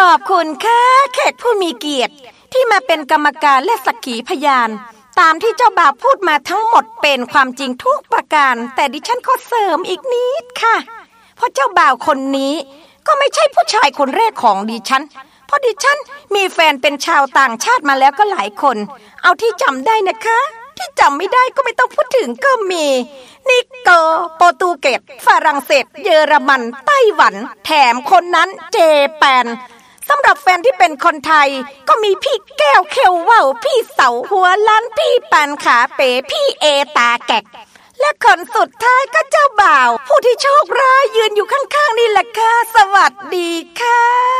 อบคุณค่ะแขกผู้มีเกียรติที่มาเป็นกรรมการและสักขีพยานตามที่เจ้าบ่าวพูดมาทั้งหมดเป็นความจริงทุกประการแต่ดิฉันขอเสริมอีกนิดค่ะเพราะเจ้าบ่าวคนนี้ก็ไม่ใช่ผู้ชายคนแรกของดิฉันเพราะดิฉันมีแฟนเป็นชาวต่างชาติมาแล้วก็หลายคนเอาที่จำได้นะคะที่จำไม่ได้ก็ไม่ต้องพูดถึงก็มีนิโกโปรตุเกสฝรั่งเศสเยอรมันไต้หวันแถมคนนั้นเจแปนสำหรับแฟนที่เป็นคนไทยก็มีพี่แก้วเขวว่าวพี่เสาหัวล้านพี่ปานขาเป๋พี่เอตาแกกและคนสุดท้ายก็เจ้าบ่าวผู้ที่โชคร้ายยืนอยู่ข้างๆนี่แหละค่ะสวัสดีค่ะ